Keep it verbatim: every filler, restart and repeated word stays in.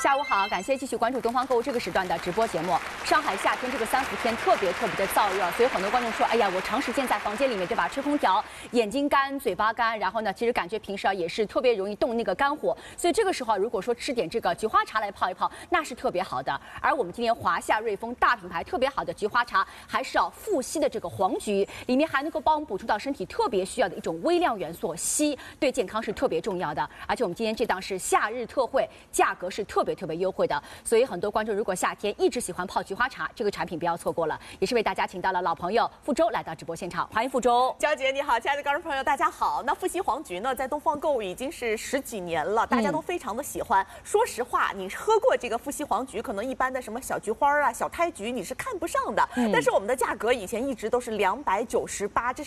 下午好，感谢继续关注东方购物这个时段的直播节目。上海夏天这个三伏天特别特别的燥热，所以很多观众说，哎呀，我长时间在房间里面对吧，吹空调，眼睛干，嘴巴干，然后呢，其实感觉平时啊也是特别容易动那个肝火，所以这个时候啊，如果说吃点这个菊花茶来泡一泡，那是特别好的。而我们今天华夏瑞丰大品牌特别好的菊花茶，还是要富硒的这个黄菊，里面还能够帮我们补充到身体特别需要的一种微量元素硒，对健康是特别重要的。而且我们今天这档是夏日特惠，价格是特别特别优惠的，所以很多观众如果夏天一直喜欢泡菊花茶，这个产品不要错过了。也是为大家请到了老朋友傅周来到直播现场，欢迎傅周。 娇姐你好，亲爱的观众朋友大家好。那富硒黄菊呢，在东方购物已经是十几年了，大家都非常的喜欢。嗯、说实话，你喝过这个富硒黄菊，可能一般的什么小菊花啊、小胎菊你是看不上的，嗯、但是我们的价格以前一直都是两百九十八，这是